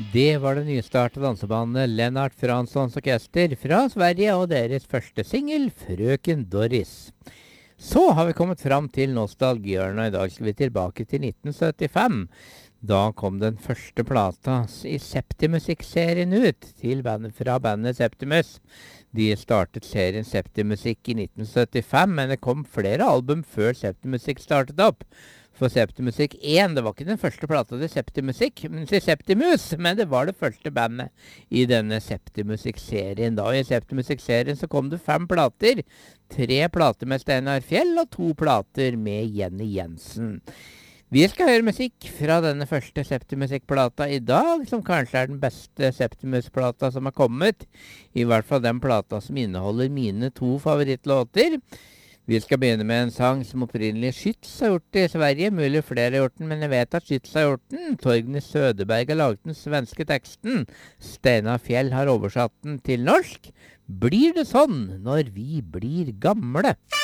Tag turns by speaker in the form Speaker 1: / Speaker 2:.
Speaker 1: Det var det nystartede dansebandet Lennart Franssons orkester fra Sverige og deres første singel, Frøken Doris. Så har vi kommet fram til nostalgihjørnet, og i dag skal vi tilbake til 1975. Da kom den første plata i Septimusikk-serien ut til fra bandet Septimus. De startet serien Septimusikk i 1975, men det kom flere album før Septimusikk startet opp. For Septimusikk 1, det var ikke den første plata til Septimusikk, men til Septimus, men det var det første bandet i denne Septimusikk-serien. Da i Septimusikk-serien så kom det 5 plater, 3 plater med Steinar Fjell og 2 plater med Jenny Jensen. Vi skal høre musikk fra denne første Septimusikk-plata i dag, som kanskje er den beste Septimus-plata som har kommet. I hvert fall den plata som inneholder mine 2 favorittlåter. Vi skal begynne med en sang som opprinnelig Skytz har gjort i Sverige. Mulig flere har gjort den, men jeg vet at Skytz har gjort den. Torgny Søderberg har laget den svenske teksten. Steinar Fjell har oversatt den til norsk. Blir det sånn når vi blir gamle?